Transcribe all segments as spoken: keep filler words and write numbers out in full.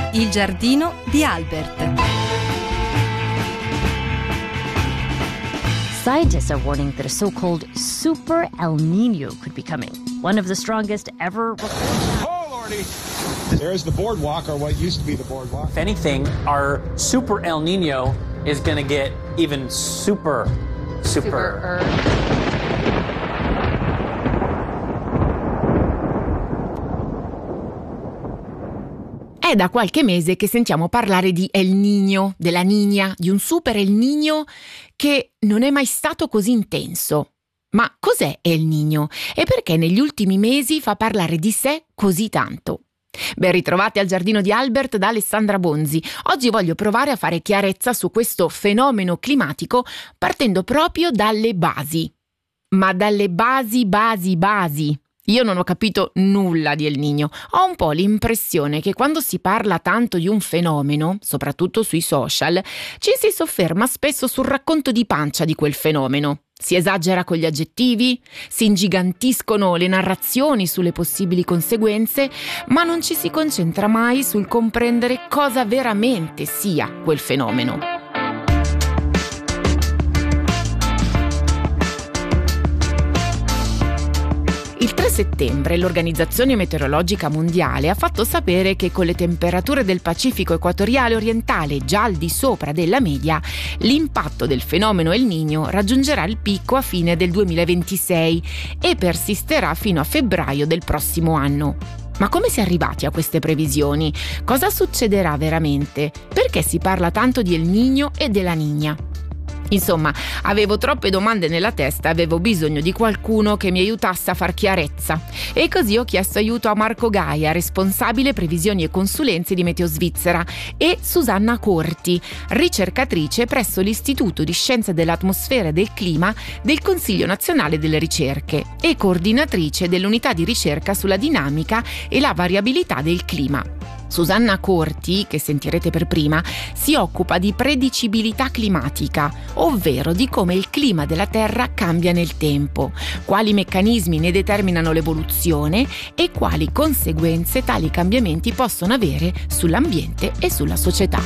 Il giardino di Albert. Scientists are warning that a so-called Super El Nino could be coming, one of the strongest ever. Oh, Lordy! There's the boardwalk, or what used to be the boardwalk. If anything, our Super El Nino is going to get even super, super. super È da qualche mese che sentiamo parlare di El Niño, della Niña, di un super El Niño che non è mai stato così intenso. Ma cos'è El Niño e perché negli ultimi mesi fa parlare di sé così tanto? Ben ritrovati al Giardino di Albert da Alessandra Bonzi. Oggi voglio provare a fare chiarezza su questo fenomeno climatico partendo proprio dalle basi. Ma dalle basi, basi, basi. Io non ho capito nulla di El Niño. Ho un po' l'impressione che quando si parla tanto di un fenomeno, soprattutto sui social, ci si sofferma spesso sul racconto di pancia di quel fenomeno. Si esagera con gli aggettivi, si ingigantiscono le narrazioni sulle possibili conseguenze, ma non ci si concentra mai sul comprendere cosa veramente sia quel fenomeno. Il tre settembre l'Organizzazione Meteorologica Mondiale ha fatto sapere che con le temperature del Pacifico equatoriale orientale già al di sopra della media, l'impatto del fenomeno El Niño raggiungerà il picco a fine del duemilaventisei e persisterà fino a febbraio del prossimo anno. Ma come si è arrivati a queste previsioni? Cosa succederà veramente? Perché si parla tanto di El Niño e della Niña? Insomma, avevo troppe domande nella testa e avevo bisogno di qualcuno che mi aiutasse a far chiarezza. E così ho chiesto aiuto a Marco Gaia, responsabile previsioni e consulenze di Meteo Svizzera, e Susanna Corti, ricercatrice presso l'Istituto di Scienze dell'Atmosfera e del Clima del Consiglio Nazionale delle Ricerche e coordinatrice dell'unità di ricerca sulla dinamica e la variabilità del clima. Susanna Corti, che sentirete per prima, si occupa di predicibilità climatica, ovvero di come il clima della Terra cambia nel tempo, quali meccanismi ne determinano l'evoluzione e quali conseguenze tali cambiamenti possono avere sull'ambiente e sulla società.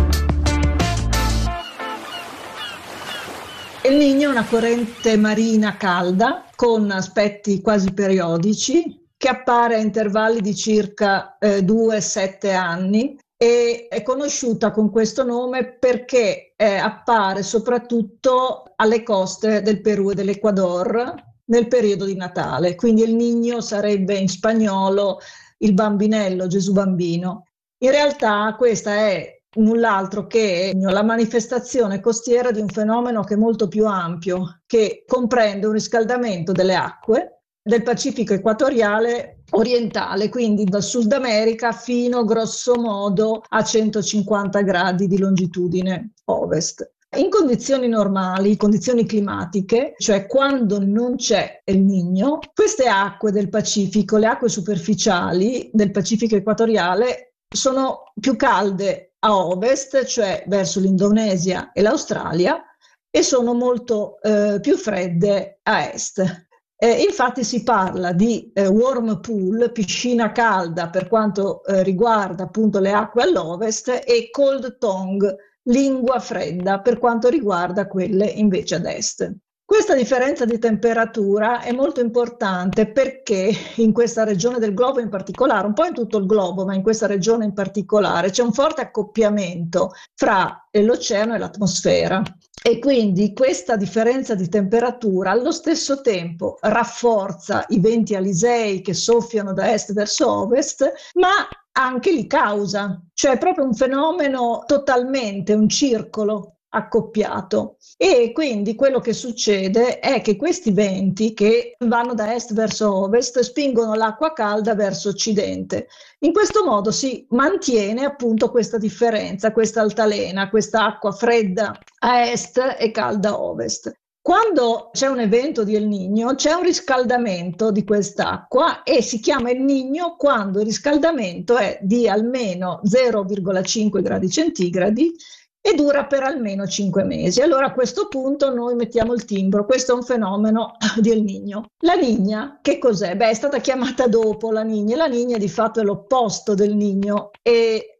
El Niño è una corrente marina calda con aspetti quasi periodici, che appare a intervalli di circa eh, due sette anni e è conosciuta con questo nome perché eh, appare soprattutto alle coste del Perù e dell'Ecuador nel periodo di Natale. Quindi El Niño sarebbe in spagnolo il bambinello, Gesù bambino. In realtà questa è null'altro che la manifestazione costiera di un fenomeno che è molto più ampio, che comprende un riscaldamento delle acque del Pacifico equatoriale orientale, quindi dal Sud America fino grosso modo a centocinquanta gradi di longitudine ovest. In condizioni normali, condizioni climatiche, cioè quando non c'è El Niño, queste acque del Pacifico, le acque superficiali del Pacifico equatoriale, sono più calde a ovest, cioè verso l'Indonesia e l'Australia, e sono molto eh, più fredde a est. Eh, infatti si parla di eh, warm pool, piscina calda per quanto eh, riguarda appunto le acque all'ovest, e cold tongue, lingua fredda per quanto riguarda quelle invece ad est. Questa differenza di temperatura è molto importante perché in questa regione del globo in particolare, un po' in tutto il globo, ma in questa regione in particolare, c'è un forte accoppiamento fra l'oceano e l'atmosfera. E quindi questa differenza di temperatura allo stesso tempo rafforza i venti alisei che soffiano da est verso ovest, ma anche li causa, cioè è proprio un fenomeno totalmente, un circolo accoppiato. E quindi quello che succede è che questi venti che vanno da est verso ovest spingono l'acqua calda verso occidente. In questo modo si mantiene appunto questa differenza, questa altalena, questa acqua fredda a est e calda a ovest. Quando c'è un evento di El Niño c'è un riscaldamento di quest'acqua e si chiama El Niño quando il riscaldamento è di almeno zero virgola cinque gradi centigradi e dura per almeno cinque mesi. Allora a questo punto noi mettiamo il timbro, questo è un fenomeno di El Niño. La Niña che cos'è? Beh, è stata chiamata dopo la Niña, la Niña di fatto è l'opposto del Niño e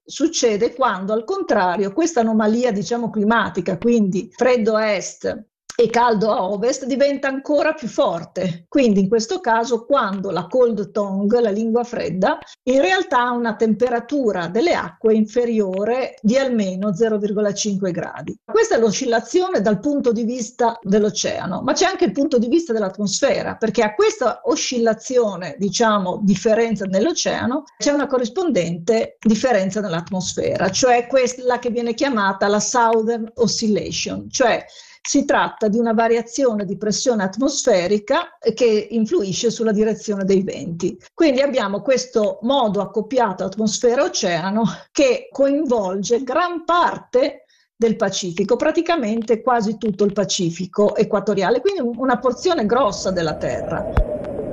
succede quando al contrario questa anomalia diciamo climatica, quindi freddo a est e caldo a ovest, diventa ancora più forte. Quindi in questo caso quando la cold tongue, la lingua fredda, in realtà ha una temperatura delle acque inferiore di almeno zero virgola cinque gradi. Questa è l'oscillazione dal punto di vista dell'oceano, ma c'è anche il punto di vista dell'atmosfera, perché a questa oscillazione, diciamo, differenza nell'oceano, c'è una corrispondente differenza nell'atmosfera, cioè quella che viene chiamata la Southern Oscillation, cioè si tratta di una variazione di pressione atmosferica che influisce sulla direzione dei venti. Quindi abbiamo questo modo accoppiato atmosfera-oceano che coinvolge gran parte del Pacifico, praticamente quasi tutto il Pacifico equatoriale, quindi una porzione grossa della Terra.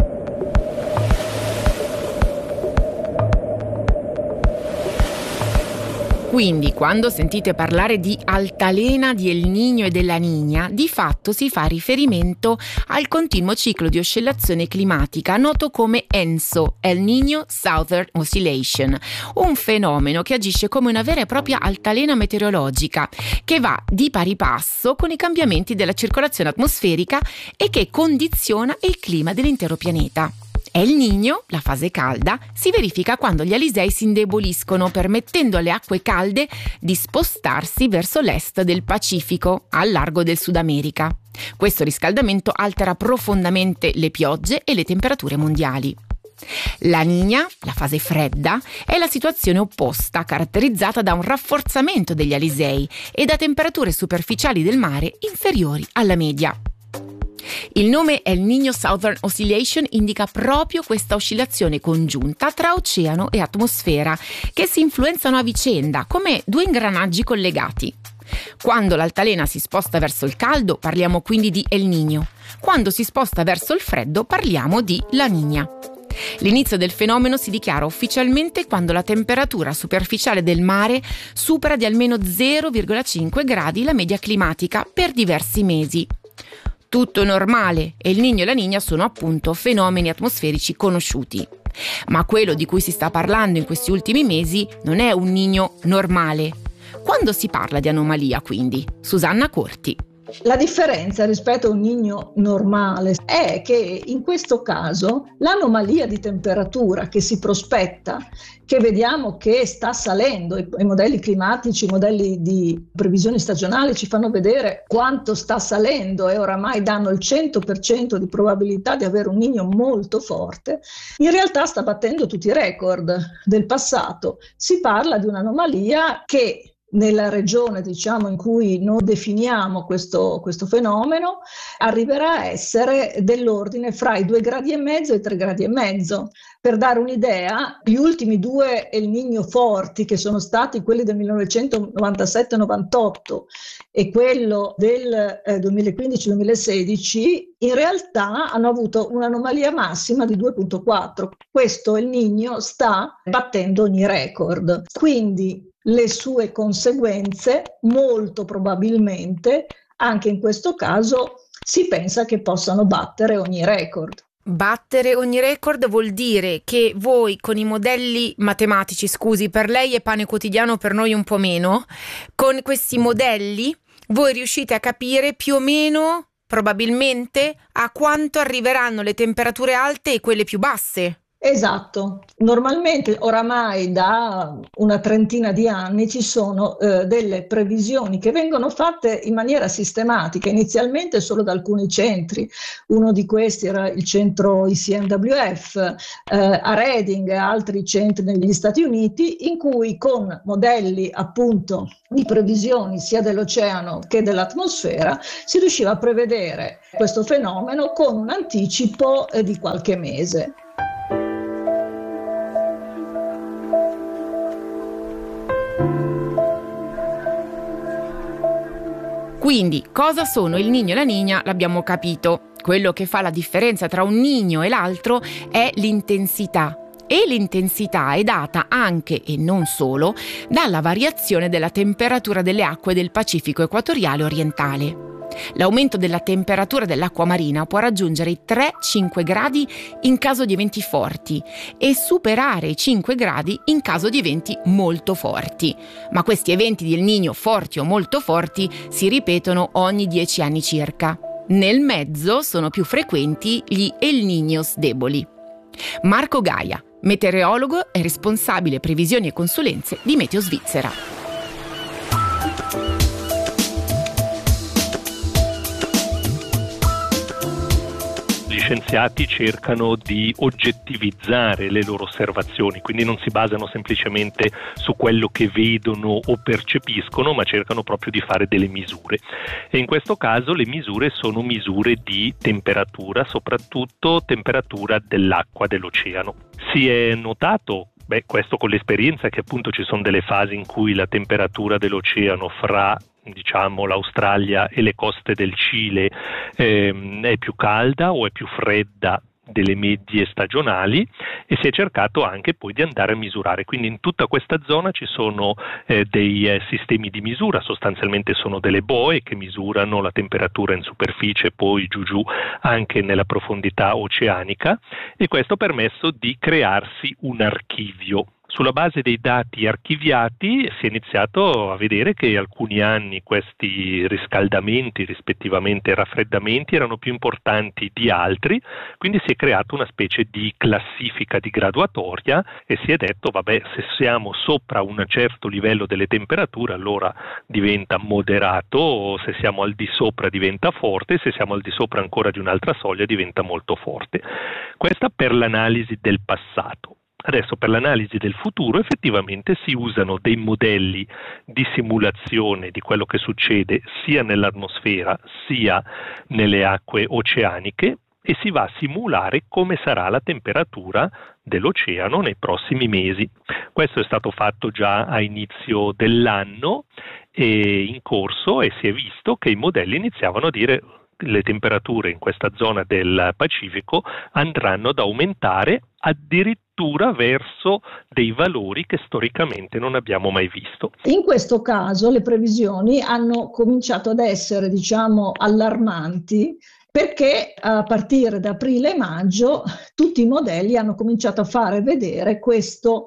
Quindi, quando sentite parlare di altalena di El Niño e della Niña, di fatto si fa riferimento al continuo ciclo di oscillazione climatica noto come ENSO, El Niño Southern Oscillation, un fenomeno che agisce come una vera e propria altalena meteorologica, che va di pari passo con i cambiamenti della circolazione atmosferica e che condiziona il clima dell'intero pianeta. El Niño, la fase calda, si verifica quando gli alisei si indeboliscono, permettendo alle acque calde di spostarsi verso l'est del Pacifico, al largo del Sud America. Questo riscaldamento altera profondamente le piogge e le temperature mondiali. La Niña, la fase fredda, è la situazione opposta, caratterizzata da un rafforzamento degli alisei e da temperature superficiali del mare inferiori alla media. Il nome El Niño Southern Oscillation indica proprio questa oscillazione congiunta tra oceano e atmosfera, che si influenzano a vicenda come due ingranaggi collegati. Quando l'altalena si sposta verso il caldo, parliamo quindi di El Niño. Quando si sposta verso il freddo, parliamo di La Niña. L'inizio del fenomeno si dichiara ufficialmente quando la temperatura superficiale del mare supera di almeno zero virgola cinque gradi la media climatica per diversi mesi. Tutto normale e il Niño e la Niña sono appunto fenomeni atmosferici conosciuti. Ma quello di cui si sta parlando in questi ultimi mesi non è un Niño normale. Quando si parla di anomalia, quindi? Susanna Corti. La differenza rispetto a un Niño normale è che in questo caso l'anomalia di temperatura che si prospetta, che vediamo che sta salendo, i modelli climatici, i modelli di previsioni stagionali ci fanno vedere quanto sta salendo e oramai danno il cento per cento di probabilità di avere un Niño molto forte, in realtà sta battendo tutti i record del passato. Si parla di un'anomalia che nella regione, diciamo, in cui noi definiamo questo, questo fenomeno, arriverà a essere dell'ordine fra i due gradi e mezzo e i tre gradi e mezzo. Per dare un'idea, gli ultimi due El Niño forti, che sono stati quelli del millenovecentonovantasette novantotto e quello del eh, duemilaquindici duemilasedici, in realtà hanno avuto un'anomalia massima di due virgola quattro. Questo El Niño sta battendo ogni record. Quindi le sue conseguenze, molto probabilmente, anche in questo caso, si pensa che possano battere ogni record. Battere ogni record vuol dire che voi con i modelli matematici, scusi, per lei è pane quotidiano, per noi un po' meno, con questi modelli voi riuscite a capire più o meno, probabilmente, a quanto arriveranno le temperature alte e quelle più basse. Esatto, normalmente oramai da una trentina di anni ci sono eh, delle previsioni che vengono fatte in maniera sistematica, inizialmente solo da alcuni centri. Uno di questi era il centro I C M W F eh, a Reading e altri centri negli Stati Uniti, in cui con modelli appunto di previsioni sia dell'oceano che dell'atmosfera si riusciva a prevedere questo fenomeno con un anticipo eh, di qualche mese. Quindi, cosa sono il Niño e la Niña l'abbiamo capito. Quello che fa la differenza tra un Niño e l'altro è l'intensità. e l'intensità è data anche e non solo dalla variazione della temperatura delle acque del Pacifico equatoriale orientale. L'aumento della temperatura dell'acqua marina può raggiungere i tre cinque gradi in caso di eventi forti e superare i cinque gradi in caso di eventi molto forti. Ma questi eventi di El Niño forti o molto forti si ripetono ogni dieci anni circa. Nel mezzo sono più frequenti gli El Niños deboli. Marco Gaia, meteorologo e responsabile previsioni e consulenze di Meteo Svizzera. Gli scienziati cercano di oggettivizzare le loro osservazioni, quindi non si basano semplicemente su quello che vedono o percepiscono, ma cercano proprio di fare delle misure. E in questo caso le misure sono misure di temperatura, soprattutto temperatura dell'acqua dell'oceano. Si è notato, beh, questo con l'esperienza, che appunto ci sono delle fasi in cui la temperatura dell'oceano fra diciamo l'Australia e le coste del Cile ehm, è più calda o è più fredda delle medie stagionali, e si è cercato anche poi di andare a misurare. Quindi in tutta questa zona ci sono eh, dei eh, sistemi di misura, sostanzialmente sono delle boe che misurano la temperatura in superficie, poi giù giù anche nella profondità oceanica, e questo ha permesso di crearsi un archivio. Sulla base dei dati archiviati si è iniziato a vedere che alcuni anni questi riscaldamenti, rispettivamente raffreddamenti, erano più importanti di altri, quindi si è creata una specie di classifica di graduatoria e si è detto, vabbè, se siamo sopra un certo livello delle temperature allora diventa moderato, o se siamo al di sopra diventa forte, se siamo al di sopra ancora di un'altra soglia diventa molto forte. Questa per l'analisi del passato. Adesso per l'analisi del futuro effettivamente si usano dei modelli di simulazione di quello che succede sia nell'atmosfera sia nelle acque oceaniche, e si va a simulare come sarà la temperatura dell'oceano nei prossimi mesi. Questo è stato fatto già a inizio dell'anno e in corso, e si è visto che i modelli iniziavano a dire le temperature in questa zona del Pacifico andranno ad aumentare addirittura verso dei valori che storicamente non abbiamo mai visto. In questo caso le previsioni hanno cominciato ad essere, diciamo, allarmanti, perché a partire da aprile e maggio tutti i modelli hanno cominciato a fare vedere questo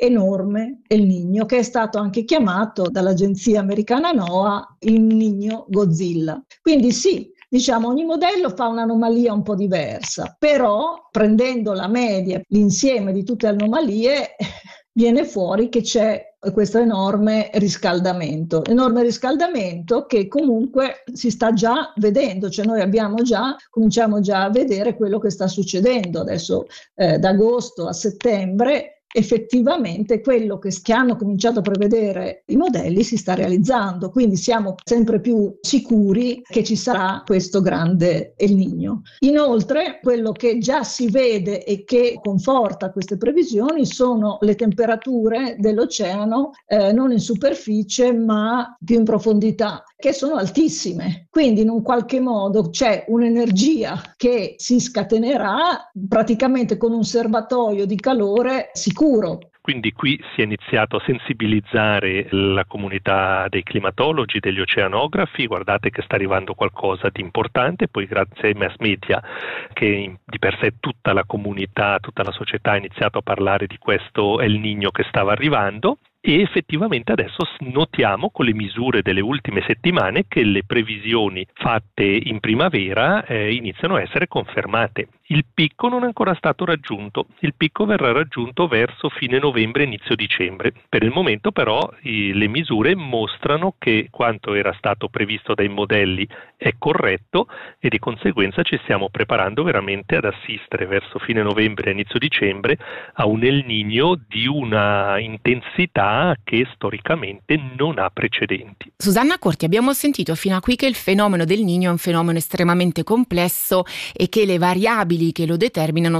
enorme El Niño, che è stato anche chiamato dall'agenzia americana NOAA il Niño Godzilla. Quindi sì, diciamo, ogni modello fa un'anomalia un po' diversa, però prendendo la media, l'insieme di tutte le anomalie, viene fuori che c'è questo enorme riscaldamento, enorme riscaldamento che comunque si sta già vedendo, cioè noi abbiamo già, cominciamo già a vedere quello che sta succedendo adesso eh, da agosto a settembre. Effettivamente quello che, che hanno cominciato a prevedere i modelli si sta realizzando, quindi siamo sempre più sicuri che ci sarà questo grande El Niño. Inoltre quello che già si vede e che conforta queste previsioni sono le temperature dell'oceano eh, non in superficie ma più in profondità, che sono altissime, quindi in un qualche modo c'è un'energia che si scatenerà praticamente con un serbatoio di calore sicuro. Quindi qui si è iniziato a sensibilizzare la comunità dei climatologi, degli oceanografi, guardate che sta arrivando qualcosa di importante, poi grazie ai mass media che di per sé tutta la comunità, tutta la società ha iniziato a parlare di questo El Niño che stava arrivando. E effettivamente adesso notiamo con le misure delle ultime settimane che le previsioni fatte in primavera eh, iniziano a essere confermate. Il picco non è ancora stato raggiunto, il picco verrà raggiunto verso fine novembre, inizio dicembre. Per il momento però i, le misure mostrano che quanto era stato previsto dai modelli è corretto e di conseguenza ci stiamo preparando veramente ad assistere verso fine novembre, inizio dicembre a un El Niño di una intensità che storicamente non ha precedenti. Susanna Corti, abbiamo sentito fino a qui che il fenomeno del Niño è un fenomeno estremamente complesso e che le variabili che lo determinano